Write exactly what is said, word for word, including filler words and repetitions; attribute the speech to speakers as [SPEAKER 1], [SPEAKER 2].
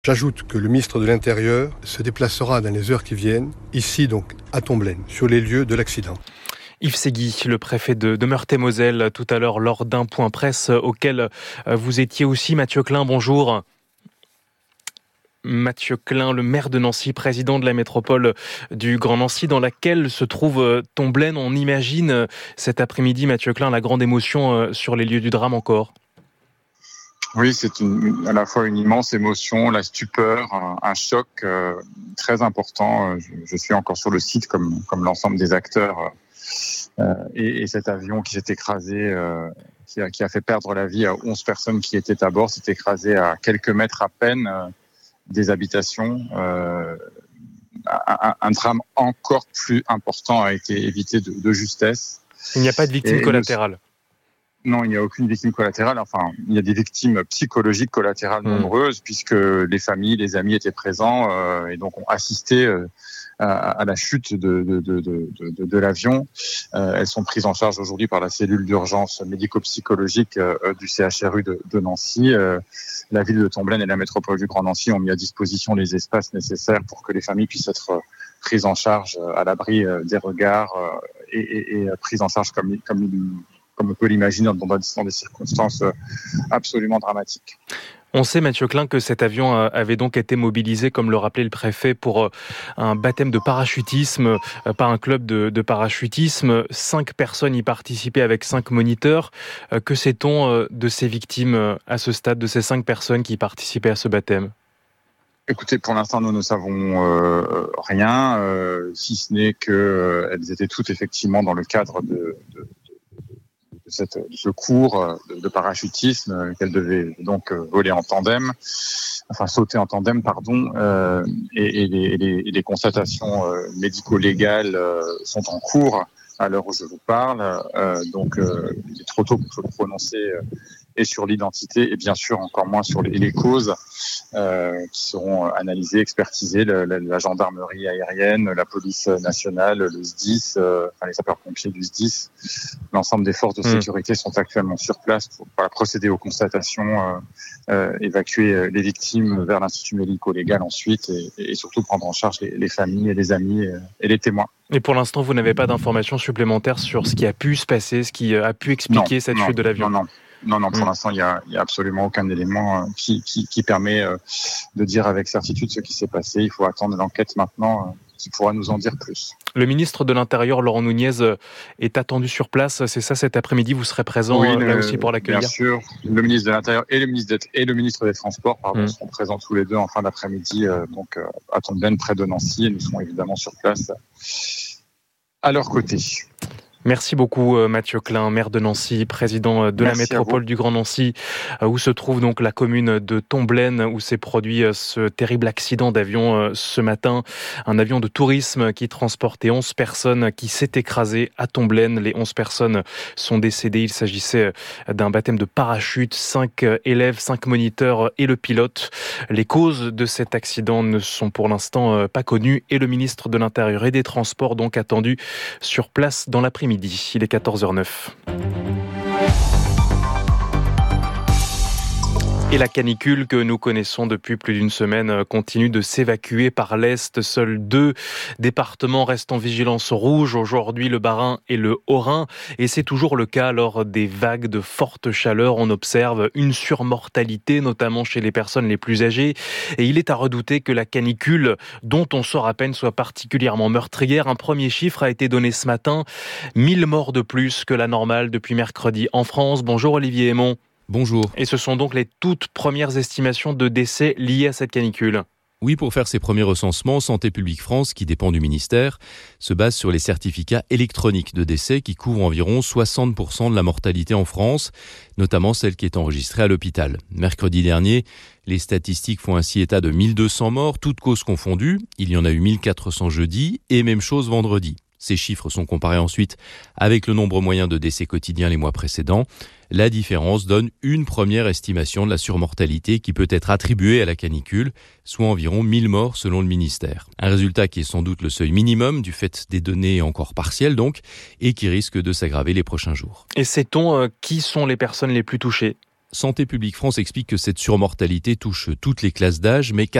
[SPEAKER 1] J'ajoute que le ministre de l'Intérieur se déplacera dans les heures qui viennent, ici donc à Tomblaine, sur les lieux de l'accident.
[SPEAKER 2] Yves Segui, le préfet de, de Meurthe-et-Moselle, tout à l'heure lors d'un point presse auquel vous étiez aussi. Mathieu Klein, bonjour. Mathieu Klein, le maire de Nancy, président de la métropole du Grand Nancy, dans laquelle se trouve Tomblaine. On imagine cet après-midi, Mathieu Klein, la grande émotion sur les lieux du drame encore.
[SPEAKER 3] Oui, c'est une, à la fois une immense émotion, la stupeur, un, un choc euh, très important. Je, je suis encore sur le site comme, comme l'ensemble des acteurs. Euh, et, et cet avion qui s'est écrasé, euh, qui, a, qui a fait perdre la vie à onze personnes qui étaient à bord, s'est écrasé à quelques mètres à peine euh, des habitations. Euh, un, un drame encore plus important a été évité de, de justesse.
[SPEAKER 2] Il n'y a pas de victime
[SPEAKER 3] et,
[SPEAKER 2] collatérale.
[SPEAKER 3] Non, il n'y a aucune victime collatérale. Enfin, il y a des victimes psychologiques collatérales mmh. nombreuses, puisque les familles, les amis étaient présents euh, et donc ont assisté euh, à, à la chute de, de, de, de, de, de l'avion. Euh, elles sont prises en charge aujourd'hui par la cellule d'urgence médico-psychologique euh, du C H R U de, de Nancy. Euh, la ville de Tomblaine et la métropole du Grand Nancy ont mis à disposition les espaces nécessaires pour que les familles puissent être prises en charge à l'abri des regards et, et, et prises en charge comme, comme comme on peut l'imaginer dans des circonstances absolument dramatiques.
[SPEAKER 2] On sait, Mathieu Klein, que cet avion avait donc été mobilisé, comme le rappelait le préfet, pour un baptême de parachutisme par un club de, de parachutisme. Cinq personnes y participaient avec cinq moniteurs. Que sait-on de ces victimes à ce stade, de ces cinq personnes qui participaient à ce baptême ?
[SPEAKER 3] Écoutez, pour l'instant, nous ne savons euh, rien, euh, si ce n'est qu'elles euh, étaient toutes effectivement dans le cadre de... de Cette, de ce cours de, de parachutisme euh, qu'elle devait donc euh, voler en tandem, enfin sauter en tandem, pardon, euh, et, et, les, et, les, et les constatations euh, médico-légales euh, sont en cours à l'heure où je vous parle, euh, donc euh, il est trop tôt pour se prononcer euh, et sur l'identité et bien sûr encore moins sur les, les causes euh, qui seront analysées, expertisées, la, la, la gendarmerie aérienne, la police nationale, le S D I S, euh, enfin les sapeurs-pompiers du S D I S, l'ensemble des forces de sécurité mmh. sont actuellement sur place pour, pour procéder aux constatations, euh, euh, évacuer les victimes vers l'institut médico-légal ensuite et, et surtout prendre en charge les, les familles et les amis et, et les témoins.
[SPEAKER 2] Et pour l'instant, vous n'avez pas d'informations supplémentaires sur ce qui a pu se passer, ce qui a pu expliquer
[SPEAKER 3] non,
[SPEAKER 2] cette
[SPEAKER 3] non,
[SPEAKER 2] chute de l'avion ?
[SPEAKER 3] Non, non. Non, non, pour mmh. l'instant, il y a, il y a absolument aucun élément qui, qui, qui permet de dire avec certitude ce qui s'est passé. Il faut attendre l'enquête maintenant qui pourra nous en dire plus.
[SPEAKER 2] Le ministre de l'Intérieur, Laurent Nunez, est attendu sur place. C'est ça, cet après-midi, vous serez présent
[SPEAKER 3] oui,
[SPEAKER 2] là aussi pour l'accueillir ?
[SPEAKER 3] Bien sûr. Le ministre de l'Intérieur et le ministre, et le ministre des Transports pardon, mmh. seront présents tous les deux en fin d'après-midi donc, à Tomblaine, près de Nancy. Et nous serons évidemment sur place à leur côté.
[SPEAKER 2] Merci beaucoup Mathieu Klein, maire de Nancy, président de Merci la métropole du Grand Nancy, où se trouve donc la commune de Tomblaine, où s'est produit ce terrible accident d'avion ce matin. Un avion de tourisme qui transportait onze personnes qui s'est écrasé à Tomblaine. Les onze personnes sont décédées. Il s'agissait d'un baptême de parachute. Cinq élèves, cinq moniteurs et le pilote. Les causes de cet accident ne sont pour l'instant pas connues et le ministre de l'Intérieur et des Transports donc attendu sur place dans l'après-midi. Il est quatorze heures neuf. Et la canicule que nous connaissons depuis plus d'une semaine continue de s'évacuer par l'Est. Seuls deux départements restent en vigilance rouge. Aujourd'hui, le Bas-Rhin et le Haut-Rhin. Et c'est toujours le cas lors des vagues de forte chaleur. On observe une surmortalité, notamment chez les personnes les plus âgées. Et il est à redouter que la canicule, dont on sort à peine, soit particulièrement meurtrière. Un premier chiffre a été donné ce matin. mille morts de plus que la normale depuis mercredi en France. Bonjour Olivier Aymon.
[SPEAKER 4] Bonjour.
[SPEAKER 2] Et ce sont donc les toutes premières estimations de décès liés à cette canicule.
[SPEAKER 4] Oui, pour faire ses premiers recensements, Santé publique France, qui dépend du ministère, se base sur les certificats électroniques de décès qui couvrent environ soixante pour cent de la mortalité en France, notamment celle qui est enregistrée à l'hôpital. Mercredi dernier, les statistiques font ainsi état de mille deux cents morts, toutes causes confondues. Il y en a eu mille quatre cents jeudi et même chose vendredi. Ces chiffres sont comparés ensuite avec le nombre moyen de décès quotidiens les mois précédents. La différence donne une première estimation de la surmortalité qui peut être attribuée à la canicule, soit environ mille morts selon le ministère. Un résultat qui est sans doute le seuil minimum du fait des données encore partielles donc, et qui risque de s'aggraver les prochains jours.
[SPEAKER 2] Et sait-on euh, qui sont les personnes les plus touchées ?
[SPEAKER 4] Santé publique France explique que cette surmortalité touche toutes les classes d'âge, mais